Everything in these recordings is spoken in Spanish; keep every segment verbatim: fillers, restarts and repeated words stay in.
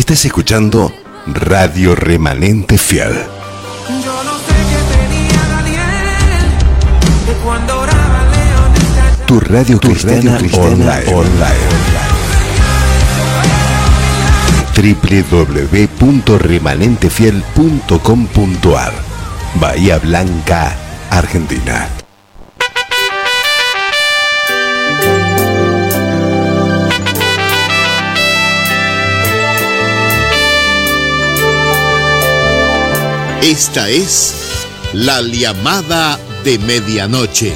Estás escuchando Radio Remanente Fiel. Yo no sé qué tenía Daniel, de cuando oraba León está... Tu radio cristiana, radio cristiana online. online. doble u doble u doble u punto remanente fiel punto com punto a r Bahía Blanca, Argentina. Esta es la llamada de medianoche.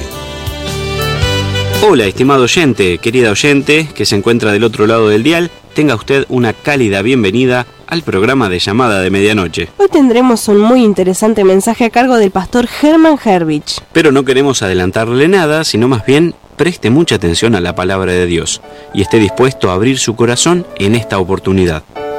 Hola, estimado oyente, querida oyente que se encuentra del otro lado del dial, tenga usted una cálida bienvenida al programa de llamada de medianoche. Hoy tendremos un muy interesante mensaje a cargo del pastor Herman Hervich. Pero no queremos adelantarle nada, sino más bien preste mucha atención a la palabra de Dios y esté dispuesto a abrir su corazón en esta oportunidad.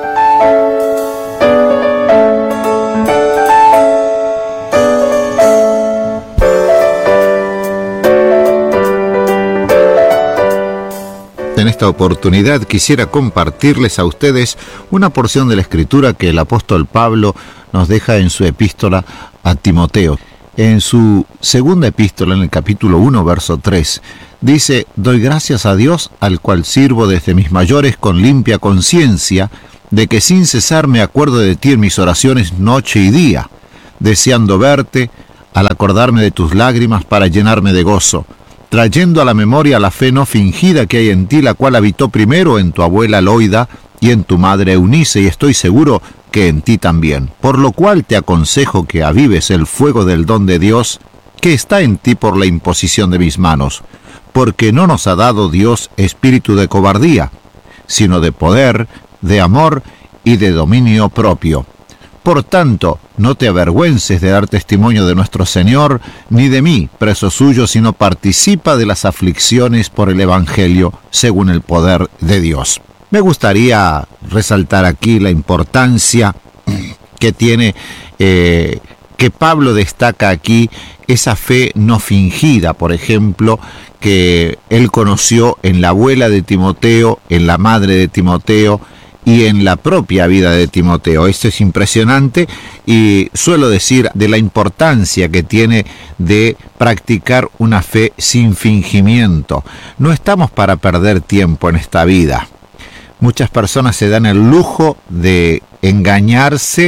En esta oportunidad quisiera compartirles a ustedes una porción de la Escritura que el apóstol Pablo nos deja en su epístola a Timoteo. En su segunda epístola, en el capítulo uno, verso tres, dice: «Doy gracias a Dios, al cual sirvo desde mis mayores con limpia conciencia, de que sin cesar me acuerdo de ti en mis oraciones noche y día, deseando verte, al acordarme de tus lágrimas para llenarme de gozo, trayendo a la memoria la fe no fingida que hay en ti, la cual habitó primero en tu abuela Loida y en tu madre Eunice, y estoy seguro que en ti también. Por lo cual te aconsejo que avives el fuego del don de Dios, que está en ti por la imposición de mis manos, porque no nos ha dado Dios espíritu de cobardía, sino de poder, de amor y de dominio propio. Por tanto, no te avergüences de dar testimonio de nuestro Señor, ni de mí, preso suyo, sino participa de las aflicciones por el Evangelio, según el poder de Dios». Me gustaría resaltar aquí la importancia que tiene, eh, que Pablo destaca aquí, esa fe no fingida, por ejemplo, que él conoció en la abuela de Timoteo, en la madre de Timoteo, y en la propia vida de Timoteo. Esto es impresionante y suelo decir de la importancia que tiene de practicar una fe sin fingimiento. No estamos para perder tiempo en esta vida. Muchas personas se dan el lujo de engañarse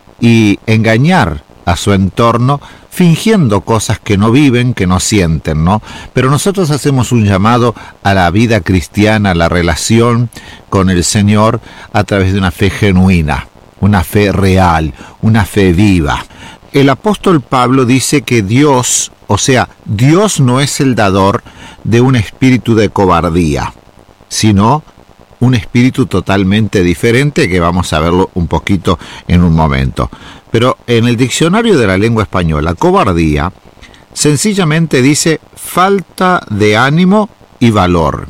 y engañar a su entorno, fingiendo cosas que no viven, que no sienten, ¿no? Pero nosotros hacemos un llamado a la vida cristiana, a la relación con el Señor a través de una fe genuina, una fe real, una fe viva. El apóstol Pablo dice que Dios, o sea, Dios no es el dador de un espíritu de cobardía, sino un espíritu totalmente diferente, que vamos a verlo un poquito en un momento. Pero en el diccionario de la lengua española, cobardía sencillamente dice falta de ánimo y valor.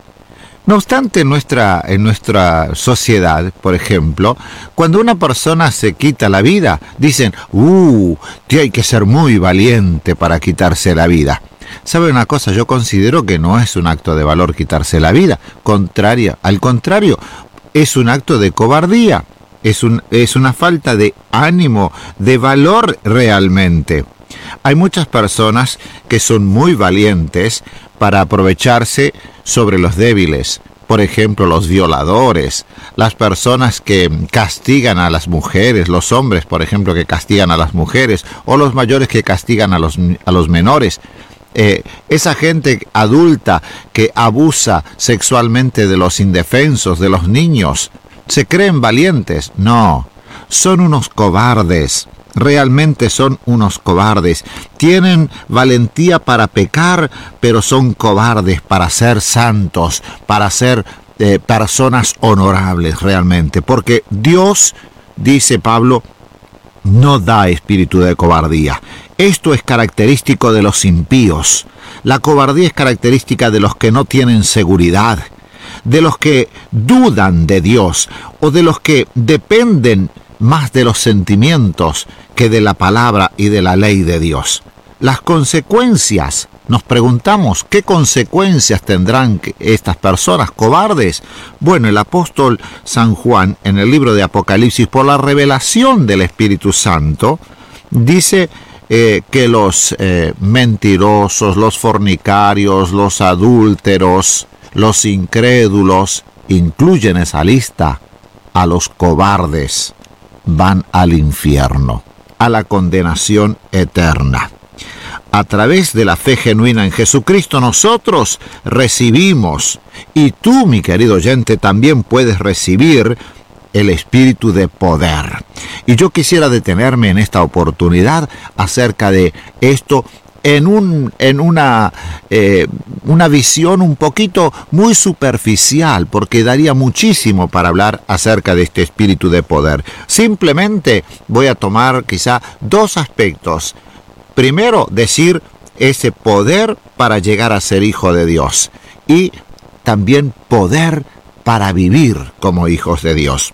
No obstante, en nuestra, en nuestra sociedad, por ejemplo, cuando una persona se quita la vida, dicen, ¡uh! Tío, hay que ser muy valiente para quitarse la vida. ¿Sabe una cosa? Yo considero que no es un acto de valor quitarse la vida. Contraria, al contrario, es un acto de cobardía. Es, un, es una falta de ánimo, de valor realmente. Hay muchas personas que son muy valientes para aprovecharse sobre los débiles. Por ejemplo, los violadores, las personas que castigan a las mujeres, los hombres, por ejemplo, que castigan a las mujeres, o los mayores que castigan a los, a los menores. Eh, esa gente adulta que abusa sexualmente de los indefensos, de los niños, ¿se creen valientes? No, son unos cobardes. Realmente son unos cobardes. Tienen valentía para pecar, pero son cobardes para ser santos, para ser eh, personas honorables realmente. Porque Dios, dice Pablo, no da espíritu de cobardía. Esto es característico de los impíos. La cobardía es característica de los que no tienen seguridad, de los que dudan de Dios o de los que dependen más de los sentimientos que de la palabra y de la ley de Dios. Las consecuencias Nos preguntamos qué consecuencias tendrán estas personas cobardes. Bueno, el apóstol San Juan, en el libro de Apocalipsis, por la revelación del Espíritu Santo, dice eh, que los eh, mentirosos, los fornicarios, los adúlteros, los incrédulos, incluyen esa lista a los cobardes, van al infierno, a la condenación eterna. A través de la fe genuina en Jesucristo nosotros recibimos, y tú, mi querido oyente, también puedes recibir el espíritu de poder. Y yo quisiera detenerme en esta oportunidad acerca de esto en, un, en una, eh, una visión un poquito muy superficial, porque daría muchísimo para hablar acerca de este espíritu de poder. Simplemente voy a tomar quizá dos aspectos. Primero, decir ese poder para llegar a ser hijo de Dios, y también poder para vivir como hijos de Dios.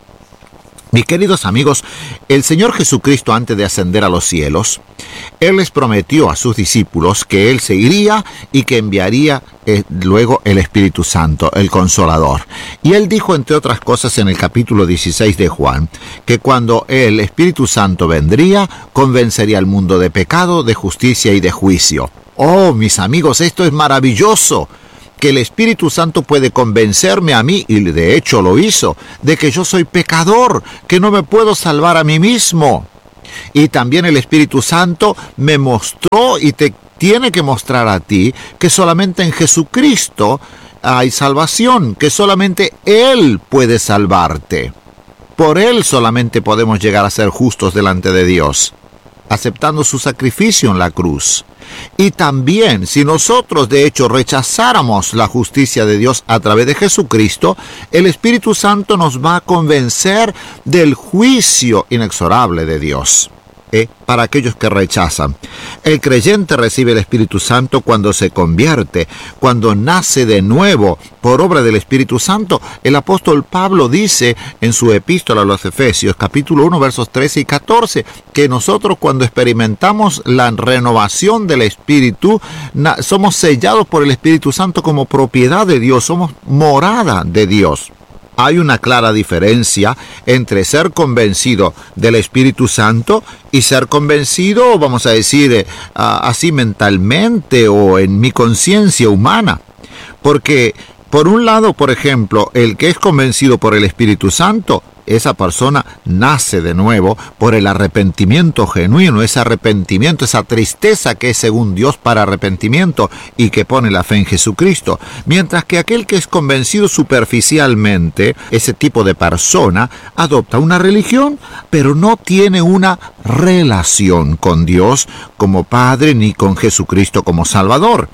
Mis queridos amigos, el Señor Jesucristo, antes de ascender a los cielos, Él les prometió a sus discípulos que Él se iría y que enviaría eh, luego el Espíritu Santo, el Consolador. Y Él dijo, entre otras cosas, en el capítulo dieciséis de Juan, que cuando el Espíritu Santo vendría, convencería al mundo de pecado, de justicia y de juicio. ¡Oh, mis amigos, esto es maravilloso! Que el Espíritu Santo puede convencerme a mí, y de hecho lo hizo, de que yo soy pecador, que no me puedo salvar a mí mismo. Y también el Espíritu Santo me mostró y te tiene que mostrar a ti que solamente en Jesucristo hay salvación, que solamente Él puede salvarte. Por Él solamente podemos llegar a ser justos delante de Dios, aceptando su sacrificio en la cruz. Y también, si nosotros de hecho rechazáramos la justicia de Dios a través de Jesucristo, el Espíritu Santo nos va a convencer del juicio inexorable de Dios. ¿Eh? Para aquellos que rechazan. El creyente recibe el Espíritu Santo cuando se convierte, cuando nace de nuevo por obra del Espíritu Santo. El apóstol Pablo dice en su epístola a los Efesios, capítulo uno, versos trece y catorce, que nosotros cuando experimentamos la renovación del Espíritu, somos sellados por el Espíritu Santo como propiedad de Dios, somos morada de Dios. Hay una clara diferencia entre ser convencido del Espíritu Santo y ser convencido, vamos a decir, eh, así mentalmente o en mi conciencia humana. Porque, por un lado, por ejemplo, el que es convencido por el Espíritu Santo, esa persona nace de nuevo por el arrepentimiento genuino, ese arrepentimiento, esa tristeza que es según Dios para arrepentimiento y que pone la fe en Jesucristo. Mientras que aquel que es convencido superficialmente, ese tipo de persona, adopta una religión, pero no tiene una relación con Dios como Padre ni con Jesucristo como Salvador.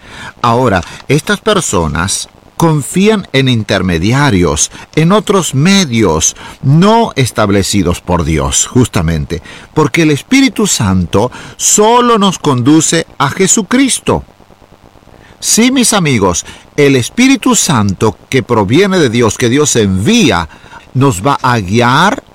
Ahora, estas personas confían en intermediarios, en otros medios no establecidos por Dios, justamente, porque el Espíritu Santo solo nos conduce a Jesucristo. Sí, mis amigos, el Espíritu Santo que proviene de Dios, que Dios envía, nos va a guiar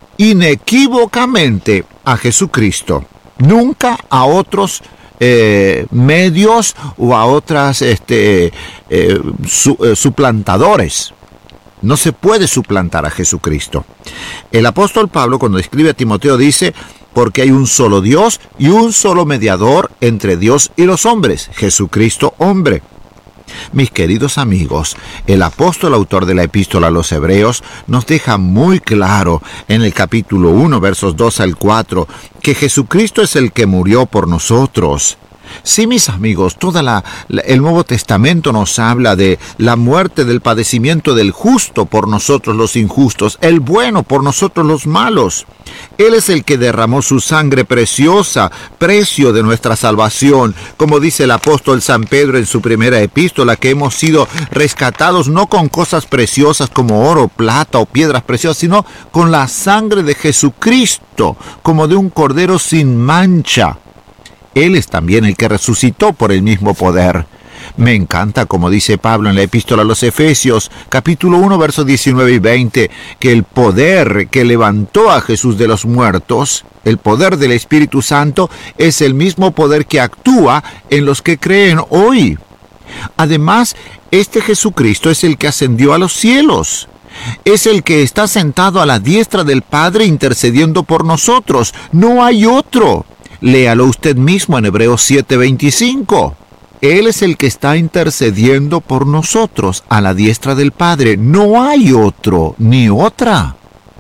inequívocamente a Jesucristo, nunca a otros Eh, medios o a otras este, eh, su, eh, suplantadores. No se puede suplantar a Jesucristo. El apóstol Pablo, cuando escribe a Timoteo, dice, porque hay un solo Dios y un solo mediador entre Dios y los hombres, Jesucristo hombre. Mis queridos amigos, el apóstol autor de la epístola a los Hebreos nos deja muy claro en el capítulo uno, versos dos al cuatro, que Jesucristo es el que murió por nosotros. Sí, mis amigos, toda la, la, el Nuevo Testamento nos habla de la muerte, del padecimiento del justo por nosotros los injustos, el bueno por nosotros los malos. Él es el que derramó su sangre preciosa, precio de nuestra salvación, como dice el apóstol San Pedro en su primera epístola, que hemos sido rescatados no con cosas preciosas como oro, plata o piedras preciosas, sino con la sangre de Jesucristo, como de un cordero sin mancha. Él es también el que resucitó por el mismo poder. Me encanta, como dice Pablo en la epístola a los Efesios, capítulo uno, versos diecinueve y veinte, que el poder que levantó a Jesús de los muertos, el poder del Espíritu Santo, es el mismo poder que actúa en los que creen hoy. Además, este Jesucristo es el que ascendió a los cielos. Es el que está sentado a la diestra del Padre intercediendo por nosotros. No hay otro. Léalo usted mismo en Hebreos siete veinticinco. Él es el que está intercediendo por nosotros a la diestra del Padre. No hay otro ni otra.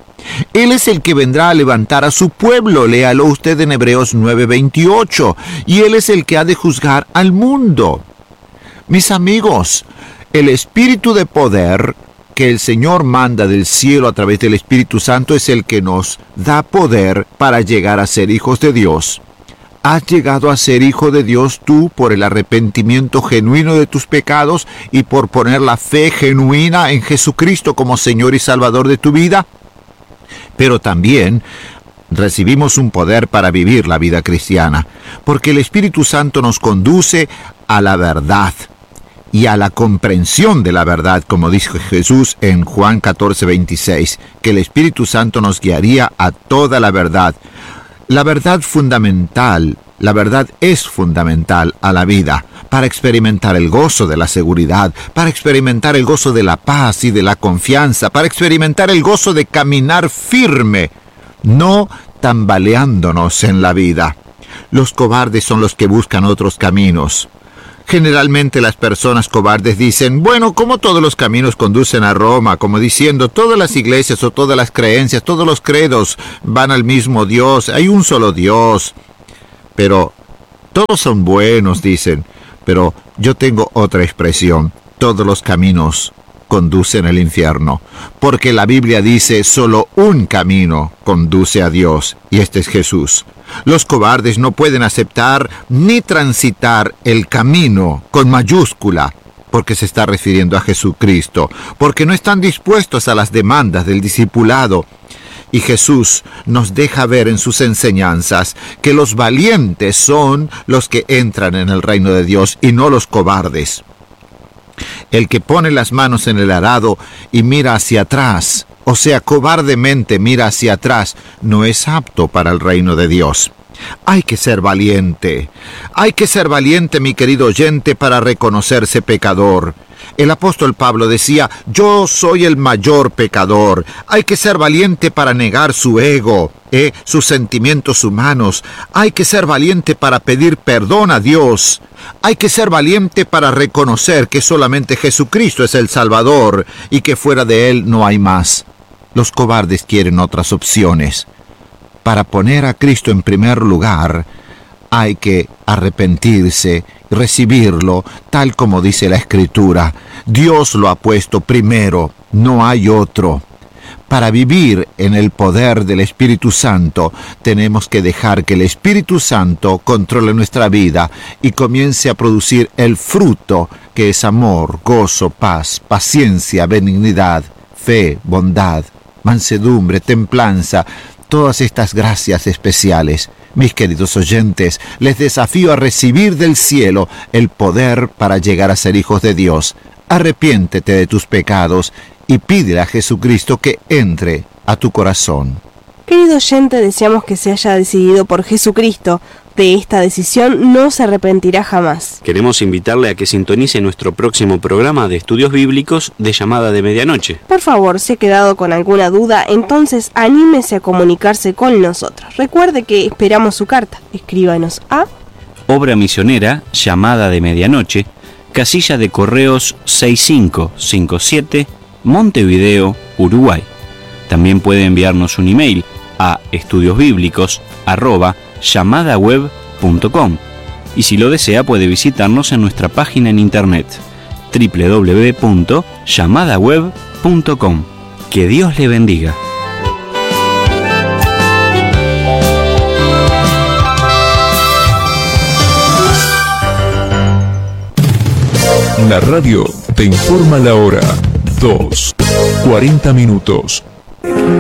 Él es el que vendrá a levantar a su pueblo. Léalo usted en Hebreos nueve veintiocho. Y Él es el que ha de juzgar al mundo. Mis amigos, el Espíritu de poder que el Señor manda del cielo a través del Espíritu Santo es el que nos da poder para llegar a ser hijos de Dios. ¿Has llegado a ser hijo de Dios tú por el arrepentimiento genuino de tus pecados y por poner la fe genuina en Jesucristo como Señor y Salvador de tu vida? Pero también recibimos un poder para vivir la vida cristiana, porque el Espíritu Santo nos conduce a la verdad y a la comprensión de la verdad, como dijo Jesús en Juan catorce veintiséis, que el Espíritu Santo nos guiaría a toda la verdad. La verdad fundamental, la verdad es fundamental a la vida, para experimentar el gozo de la seguridad, para experimentar el gozo de la paz y de la confianza, para experimentar el gozo de caminar firme, no tambaleándonos en la vida. Los cobardes son los que buscan otros caminos. Generalmente las personas cobardes dicen, bueno, como todos los caminos conducen a Roma, como diciendo, todas las iglesias o todas las creencias, todos los credos van al mismo Dios, hay un solo Dios. Pero todos son buenos, dicen, pero yo tengo otra expresión, todos los caminos conducen al infierno, porque la Biblia dice, solo un camino conduce a Dios, y este es Jesús. Los cobardes no pueden aceptar ni transitar el camino con mayúscula, porque se está refiriendo a Jesucristo, porque no están dispuestos a las demandas del discipulado. Y Jesús nos deja ver en sus enseñanzas que los valientes son los que entran en el reino de Dios y no los cobardes. El que pone las manos en el arado y mira hacia atrás, o sea, cobardemente mira hacia atrás, no es apto para el reino de Dios. Hay que ser valiente. Hay que ser valiente, mi querido oyente, para reconocerse pecador. El apóstol Pablo decía, yo soy el mayor pecador. Hay que ser valiente para negar su ego, eh, sus sentimientos humanos. Hay que ser valiente para pedir perdón a Dios. Hay que ser valiente para reconocer que solamente Jesucristo es el Salvador y que fuera de Él no hay más. Los cobardes quieren otras opciones. Para poner a Cristo en primer lugar, hay que arrepentirse, recibirlo, tal como dice la Escritura. Dios lo ha puesto primero, no hay otro. Para vivir en el poder del Espíritu Santo, tenemos que dejar que el Espíritu Santo controle nuestra vida y comience a producir el fruto que es amor, gozo, paz, paciencia, benignidad, fe, bondad, mansedumbre, templanza, todas estas gracias especiales. Mis queridos oyentes, les desafío a recibir del cielo el poder para llegar a ser hijos de Dios. Arrepiéntete de tus pecados y pídele a Jesucristo que entre a tu corazón. Querido oyente, deseamos que se haya decidido por Jesucristo. De esta decisión no se arrepentirá jamás. Queremos invitarle a que sintonice nuestro próximo programa de estudios bíblicos de Llamada de Medianoche. Por favor, si ha quedado con alguna duda, entonces anímese a comunicarse con nosotros. Recuerde que esperamos su carta. Escríbanos a Obra Misionera, Llamada de Medianoche, casilla de correos seis cinco cinco siete, Montevideo, Uruguay. También puede enviarnos un email a estudiosbíblicos arroba llamadaweb punto com y si lo desea puede visitarnos en nuestra página en internet doble u doble u doble u punto llamadaweb punto com. Que Dios le bendiga. La radio te informa la hora. dos, cuarenta minutos.